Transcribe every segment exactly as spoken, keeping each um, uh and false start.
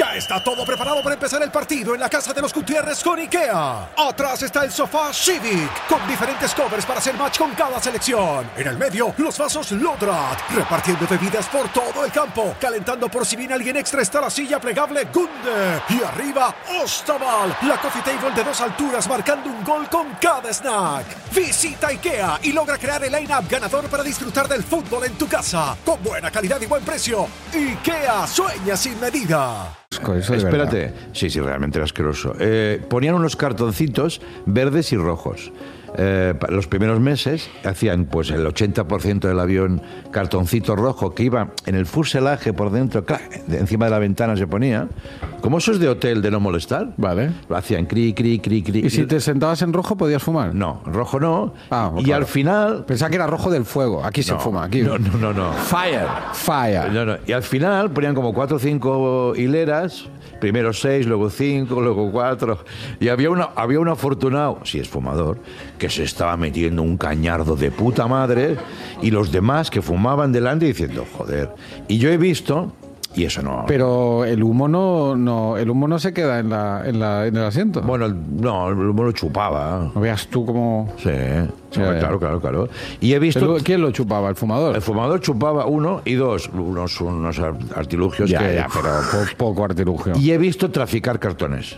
Ya está todo preparado para empezar el partido en la casa de los Gutiérrez con IKEA. Atrás está el sofá Civic, con diferentes covers para hacer match con cada selección. En el medio, los vasos Lodrat, repartiendo bebidas por todo el campo. Calentando por si viene alguien extra está la silla plegable Gunde. Y arriba, Ostaval, la coffee table de dos alturas marcando un gol con cada snack. Visita IKEA y logra crear el line-up ganador para disfrutar del fútbol en tu casa. Con buena calidad y buen precio. IKEA, sueña sin medida. Eso Espérate, sí, sí, realmente era asqueroso. Eh, ponían unos cartoncitos verdes y rojos. Eh, los primeros meses hacían pues el ochenta por ciento del avión cartoncito rojo que iba en el fuselaje por dentro, ¡clac!, de encima de la ventana se ponía, como esos de hotel de no molestar. Vale. Lo hacían cri, cri, cri, cri. ¿Y si te sentabas en rojo podías fumar? No, rojo no. Ah, y claro. Al final... Pensaba que era rojo del fuego. Aquí se no, fuma, aquí. No, no, no, no. Fire, fire. No, no. Y al final ponían como cuatro o cinco hileras. Primero seis, luego cinco, luego cuatro. Y había, una, había un afortunado, si es fumador, que se estaba metiendo un cañardo de puta madre y los demás que fumaban delante diciendo, joder. Y yo he visto, y eso no... Pero el humo no, no, el humo no se queda en, la, en, la, en el asiento. Bueno, el, no, el humo lo chupaba. No veas tú cómo... Sí, sí, ya, claro, claro, claro. Y he visto... ¿El, ¿Quién lo chupaba? ¿El fumador? El fumador chupaba uno y dos, unos, unos artilugios ya, que... Ya, pero po, poco artilugio. Y he visto traficar cartones.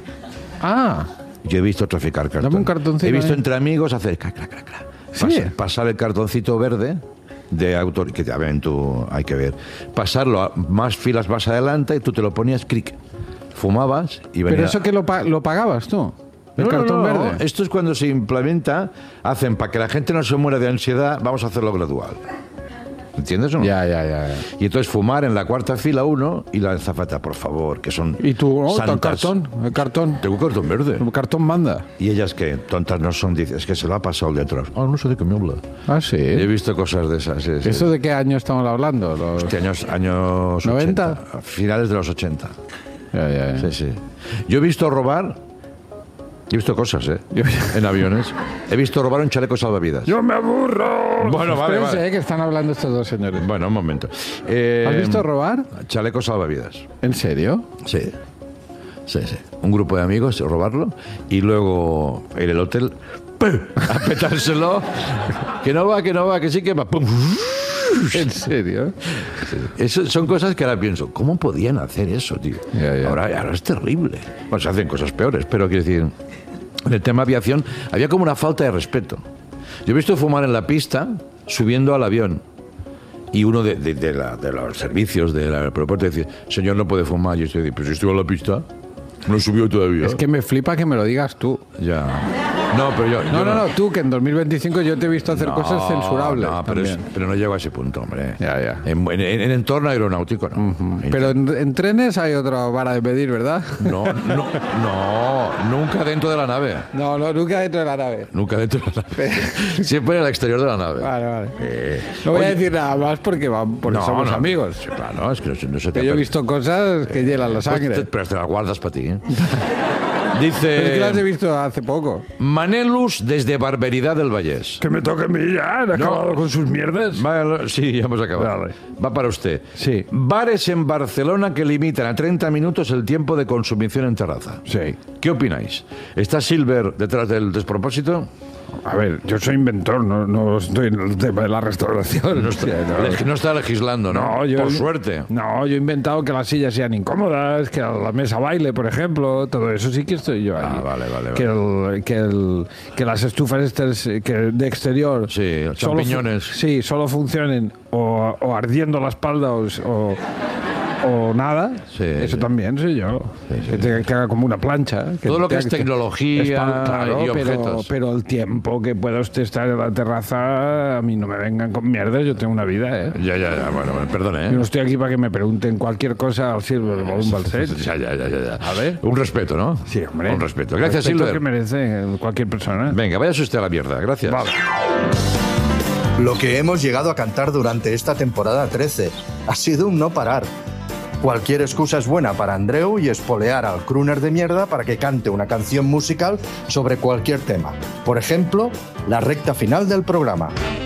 Ah... Yo he visto traficar cartones. Dame un cartoncito. He visto ¿eh? entre amigos hacer... Crac, crac, crac, crac. ¿Sí? Pasar, pasar el cartoncito verde de autor... Que ya ven tú, hay que ver. Pasarlo a más filas más adelante y tú te lo ponías, cric. Fumabas y venía... ¿Pero eso que lo, pa lo pagabas tú? ¿El no, cartón no, no. verde? Esto es cuando se implementa, hacen para que la gente no se muera de ansiedad, vamos a hacerlo gradual. ¿Entiendes o no? Ya, ya, ya, ya. Y entonces fumar en la cuarta fila uno y la azafata, por favor, que son ¿Y tú? Oh, santas. ¿El cartón? ¿El cartón? Tengo un cartón verde. ¿El cartón manda? Y ellas que tontas no son, dices, es que se lo ha pasado el de atrás. Ah, no sé de qué me habla. Ah, sí. He visto cosas de esas. Sí, sí. ¿Eso de qué año estamos hablando? Los... Este años, años ¿noventa? ochenta, finales de los ochenta. Ya, ya, ya. Sí, sí. Yo he visto robar... He visto cosas, ¿eh? En aviones. He visto robar un chaleco salvavidas. ¡Yo me aburro! Bueno, vale, Espérense, vale. eh, que están hablando estos dos señores. Bueno, un momento. Eh, ¿Has visto robar? Chaleco salvavidas. ¿En serio? Sí. Sí, sí. Un grupo de amigos robarlo y luego ir al hotel a petárselo. Que no va, que no va, que sí que va. ¡Pum! ¿En serio? Sí. Eso son cosas que ahora pienso, ¿cómo podían hacer eso, tío? Ya, ya. Ahora, ahora es terrible. Bueno, se hacen cosas peores, pero quiero decir, en el tema aviación había como una falta de respeto. Yo he visto fumar en la pista subiendo al avión y uno de, de, de, la, de los servicios del aeropuerto decía, señor, no puede fumar. Yo estoy diciendo, pero si estoy en la pista, no subió todavía. Es que me flipa que me lo digas tú. Ya. No, pero yo... No, yo no, no, tú, que en dos mil veinticinco yo te he visto hacer no, cosas censurables. No, pero, es, también. pero no llego a ese punto, hombre. Ya, ya. En, en, en entorno aeronáutico, no. Uh-huh. Pero en, en trenes hay otra vara de medir, ¿verdad? No, no, no, nunca dentro de la nave. No, no, nunca dentro de la nave. Nunca dentro de la nave. Siempre en el exterior de la nave. Vale, vale. Eh, no voy oye, a decir nada más porque, va, porque no, somos no, amigos. Sí, claro, es que no, no se te Que yo he visto cosas que hielan la sangre. Pues te, pero te las guardas para ti, ¿eh? Pero es que las he Dice visto hace poco. Manelus desde Barberidad del Vallés. Que me toque a mí ya, ¿han acabado No. con sus mierdas? Va, sí, ya hemos acabado. Vale. Va para usted. Sí. Bares en Barcelona que limitan a treinta minutos el tiempo de consumición en terraza. Sí. ¿Qué opináis? ¿Está Silver detrás del despropósito? A ver, yo soy inventor, no, no estoy en el tema de la restauración. No está, Hostia, no. leg- no está legislando, ¿no? No, yo, Por suerte. No, yo he inventado que las sillas sean incómodas, que la mesa baile, por ejemplo, todo eso sí que estoy yo ahí. Ah, vale, vale, Que, el, que, el, que las estufas estas que de exterior... Sí, solo fu- champiñones. Sí, solo funcionen o, o ardiendo la espalda o... o o nada, Sí, eso sí. también soy yo. Sí, sí, que, te, que haga como una plancha. Que Todo lo que te- es tecnología espal- claro, y pero, objetos. pero el tiempo que pueda usted estar en la terraza, a mí no me vengan con mierdas, yo tengo una vida, ¿eh? Ya, ya, ya, bueno, bueno, perdone, Yo no ¿eh? estoy aquí para que me pregunten cualquier cosa al Silver Balloon Balset. Ya, ya, ya, ya, ya. A ver. Un respeto, ¿no? Sí, hombre. Un respeto. Gracias, Respeto Silver. que merece cualquier persona. Venga, váyase usted a la mierda. Gracias. Vale. Lo que hemos llegado a cantar durante esta temporada trece ha sido un no parar. Cualquier excusa es buena para Andreu y espolear al crooner de mierda para que cante una canción musical sobre cualquier tema. Por ejemplo, la recta final del programa.